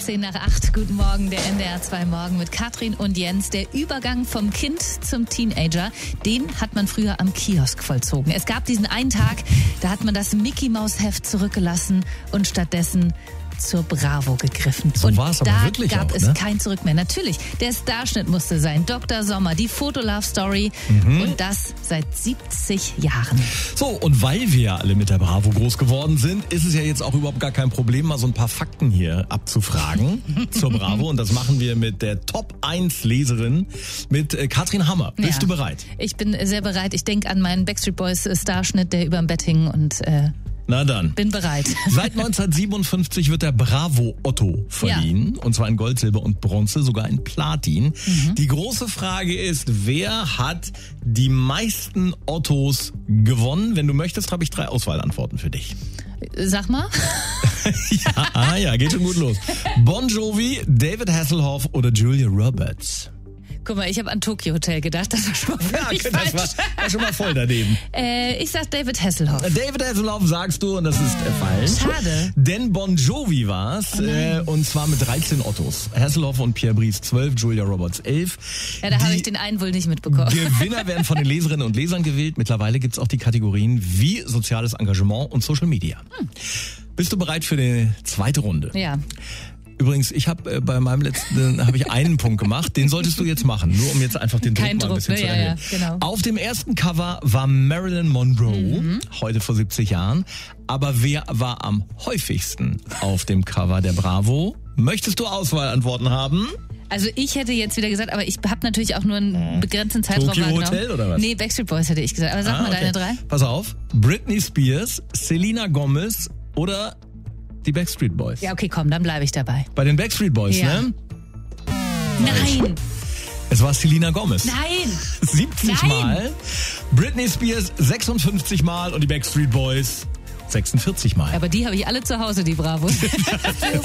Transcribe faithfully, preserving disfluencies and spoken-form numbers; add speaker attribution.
Speaker 1: zehn nach acht. Guten Morgen, der N D R zwei Morgen mit Katrin und Jens. Der Übergang vom Kind zum Teenager, den hat man früher am Kiosk vollzogen. Es gab diesen einen Tag, da hat man das Mickey-Maus-Heft zurückgelassen und stattdessen zur Bravo gegriffen.
Speaker 2: So
Speaker 1: und
Speaker 2: war es aber
Speaker 1: da
Speaker 2: wirklich
Speaker 1: gab
Speaker 2: auch,
Speaker 1: es
Speaker 2: ne?
Speaker 1: kein Zurück mehr. Natürlich, der Starschnitt musste sein. Doktor Sommer, die Foto-Love-Story
Speaker 2: Mhm.
Speaker 1: und das seit siebzig Jahren.
Speaker 2: So, und weil wir ja alle mit der Bravo groß geworden sind, ist es ja jetzt auch überhaupt gar kein Problem, mal so ein paar Fakten hier abzufragen zur Bravo. Und das machen wir mit der Top eins Leserin, mit äh, Katrin Hammer. Bist
Speaker 1: Ja.
Speaker 2: du bereit?
Speaker 1: Ich bin sehr bereit. Ich denke an meinen Backstreet Boys Starschnitt, der überm Bett hing und äh,
Speaker 2: Na dann.
Speaker 1: bin bereit.
Speaker 2: Seit neunzehnhundertsiebenundfünfzig wird der Bravo Otto verliehen. Und zwar in Gold, Silber und Bronze, sogar in Platin.
Speaker 1: Mhm.
Speaker 2: Die große Frage ist, wer hat die meisten Ottos gewonnen? Wenn du möchtest, habe ich drei Auswahlantworten für dich.
Speaker 1: Sag mal.
Speaker 2: Ja, ah, ja, geht schon gut los. Bon Jovi, David Hasselhoff oder Julia Roberts?
Speaker 1: Guck mal, ich habe an Tokyo Hotel gedacht. Das war schon mal
Speaker 2: Ja,
Speaker 1: völlig
Speaker 2: das
Speaker 1: falsch.
Speaker 2: war, war schon mal voll daneben.
Speaker 1: Äh, ich sag David Hasselhoff.
Speaker 2: David Hasselhoff sagst du und das ist äh, falsch.
Speaker 1: Schade.
Speaker 2: Denn Bon Jovi war's,
Speaker 1: Oh
Speaker 2: äh, und zwar mit dreizehn Ottos. Hasselhoff und Pierre Brice zwölf, Julia Roberts elf.
Speaker 1: Ja, da habe
Speaker 2: Die
Speaker 1: ich den einen wohl nicht mitbekommen.
Speaker 2: Gewinner werden von den Leserinnen und Lesern gewählt. Mittlerweile gibt's auch die Kategorien wie soziales Engagement und Social Media. Hm. Bist du bereit für die zweite Runde?
Speaker 1: Ja.
Speaker 2: Übrigens, ich habe äh, bei meinem letzten habe ich einen Punkt gemacht. Den solltest du jetzt machen, nur um jetzt einfach den Druck
Speaker 1: Kein
Speaker 2: mal ein
Speaker 1: Druck,
Speaker 2: bisschen
Speaker 1: ne?
Speaker 2: zu
Speaker 1: Ja,
Speaker 2: erhöhen.
Speaker 1: ja, genau.
Speaker 2: Auf dem ersten Cover war Marilyn Monroe,
Speaker 1: Mhm.
Speaker 2: heute vor siebzig Jahren. Aber wer war am häufigsten auf dem Cover der Bravo? Möchtest du Auswahlantworten haben?
Speaker 1: Also ich hätte jetzt wieder gesagt, aber ich habe natürlich auch nur einen begrenzten Zeitraum
Speaker 2: Tokyo
Speaker 1: wahrgenommen.
Speaker 2: Hotel oder was?
Speaker 1: Nee, Backstreet Boys hätte ich gesagt. Aber sag
Speaker 2: Ah,
Speaker 1: mal
Speaker 2: okay.
Speaker 1: deine drei.
Speaker 2: Pass auf, Britney Spears, Selena Gomez oder die Backstreet Boys?
Speaker 1: Ja, okay, komm, dann bleibe ich dabei.
Speaker 2: Bei den Backstreet Boys,
Speaker 1: Ja.
Speaker 2: ne?
Speaker 1: Nein,
Speaker 2: Es war Selena Gomez.
Speaker 1: nein.
Speaker 2: siebzig
Speaker 1: Nein.
Speaker 2: Mal. Britney Spears sechsundfünfzig Mal und die Backstreet Boys sechsundvierzig Mal.
Speaker 1: Aber die habe ich alle zu Hause, die Bravos.